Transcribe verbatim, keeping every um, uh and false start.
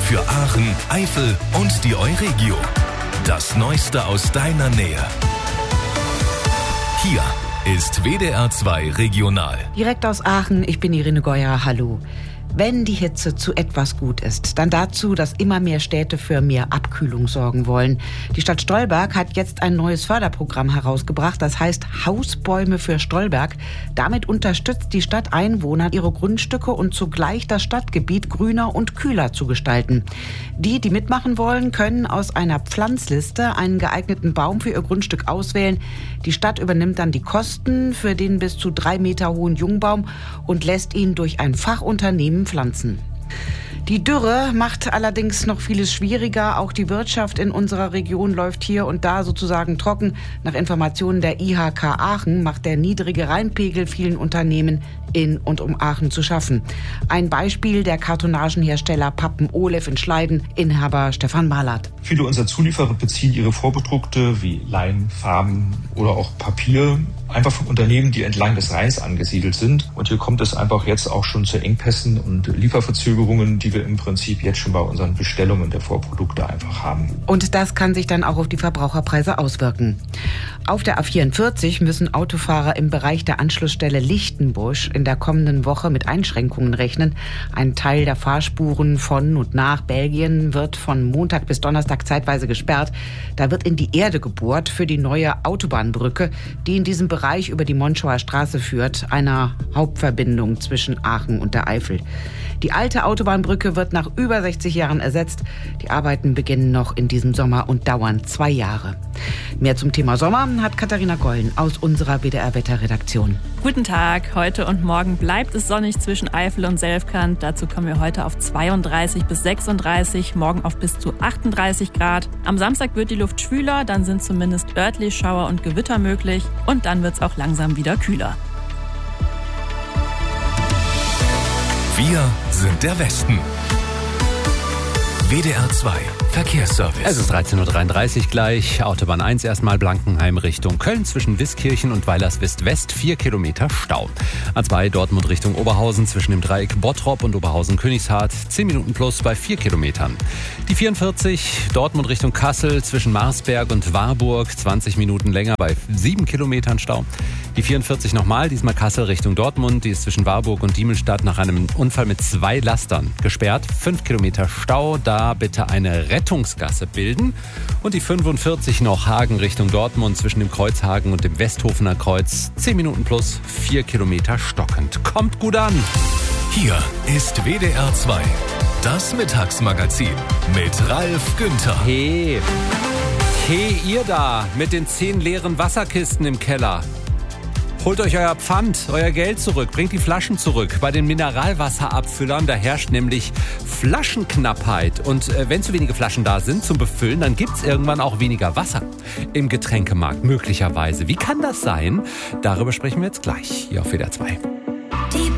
für Aachen, Eifel und die Euregio. Das Neueste aus deiner Nähe. Hier ist W D R zwei Regional. Direkt aus Aachen, ich bin Irene Geuer, hallo. Wenn die Hitze zu etwas gut ist, dann dazu, dass immer mehr Städte für mehr Abkühlung sorgen wollen. Die Stadt Stolberg hat jetzt ein neues Förderprogramm herausgebracht, das heißt Hausbäume für Stolberg. Damit unterstützt die Stadt Einwohner, ihre Grundstücke und zugleich das Stadtgebiet grüner und kühler zu gestalten. Die, die mitmachen wollen, können aus einer Pflanzliste einen geeigneten Baum für ihr Grundstück auswählen. Die Stadt übernimmt dann die Kosten für den bis zu drei Meter hohen Jungbaum und lässt ihn durch ein Fachunternehmen pflanzen. Die Dürre macht allerdings noch vieles schwieriger. Auch die Wirtschaft in unserer Region läuft hier und da sozusagen trocken. Nach Informationen der I H K Aachen macht der niedrige Rheinpegel vielen Unternehmen in und um Aachen zu schaffen. Ein Beispiel der Kartonagenhersteller Pappen-Olev in Schleiden, Inhaber Stefan Malert. Viele unserer Zulieferer beziehen ihre Vorprodukte wie Leim, Farben oder auch Papier einfach von Unternehmen, die entlang des Rheins angesiedelt sind. Und hier kommt es einfach jetzt auch schon zu Engpässen und Lieferverzögerungen, die wir im Prinzip jetzt schon bei unseren Bestellungen der Vorprodukte einfach haben. Und das kann sich dann auch auf die Verbraucherpreise auswirken. Auf der A vierundvierzig müssen Autofahrer im Bereich der Anschlussstelle Lichtenbusch in der kommenden Woche mit Einschränkungen rechnen. Ein Teil der Fahrspuren von und nach Belgien wird von Montag bis Donnerstag zeitweise gesperrt. Da wird in die Erde gebohrt für die neue Autobahnbrücke, die in diesem Bereich über die Monschauer Straße führt, einer Hauptverbindung zwischen Aachen und der Eifel. Die alte Autobahnbrücke wird nach über sechzig Jahren ersetzt. Die Arbeiten beginnen noch in diesem Sommer und dauern zwei Jahre. Mehr zum Thema Sommer hat Katharina Gollen aus unserer W D R-Wetterredaktion. Guten Tag. Heute und morgen bleibt es sonnig zwischen Eifel und Selfkant. Dazu kommen wir heute auf zweiunddreißig bis sechsunddreißig, morgen auf bis zu achtunddreißig Grad. Am Samstag wird die Luft schwüler, dann sind zumindest örtlich Schauer und Gewitter möglich. Und dann wird es auch langsam wieder kühler. Wir sind der Westen. W D R zwei Verkehrsservice. Es ist dreizehn Uhr dreiunddreißig gleich. Autobahn eins erstmal Blankenheim Richtung Köln zwischen Wiskirchen und Weilerswist-West. vier Kilometer Stau. A zwei Dortmund Richtung Oberhausen zwischen dem Dreieck Bottrop und Oberhausen-Königshardt. zehn Minuten plus bei vier Kilometern. Die vierundvierzig Dortmund Richtung Kassel zwischen Marsberg und Warburg. zwanzig Minuten länger bei sieben Kilometern Stau. Die vierundvierzig nochmal, diesmal Kassel Richtung Dortmund. Die ist zwischen Warburg und Diemelstadt nach einem Unfall mit zwei Lastern gesperrt. fünf Kilometer Stau, da bitte eine Rettungsgasse bilden. Und die fünfundvierzig noch Hagen Richtung Dortmund zwischen dem Kreuzhagen und dem Westhofener Kreuz. zehn Minuten plus, vier Kilometer stockend. Kommt gut an! Hier ist W D R zwei, das Mittagsmagazin mit Ralf Günther. Hey, hey ihr da mit den zehn leeren Wasserkisten im Keller. Holt euch euer Pfand, euer Geld zurück, bringt die Flaschen zurück. Bei den Mineralwasserabfüllern, da herrscht nämlich Flaschenknappheit. Und äh, wenn zu wenige Flaschen da sind zum Befüllen, dann gibt's irgendwann auch weniger Wasser im Getränkemarkt, möglicherweise. Wie kann das sein? Darüber sprechen wir jetzt gleich hier auf W D R zwei. Die